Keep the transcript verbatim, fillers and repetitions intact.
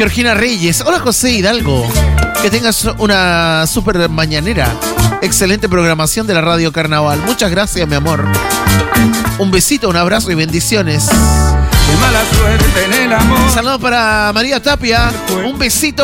Georgina Reyes. Hola, José Hidalgo. Que tengas una super mañanera. Excelente programación de la Radio Carnaval. Muchas gracias, mi amor. Un besito, un abrazo y bendiciones. Qué mala suerte en el amor. Saludos para María Tapia. Un besito.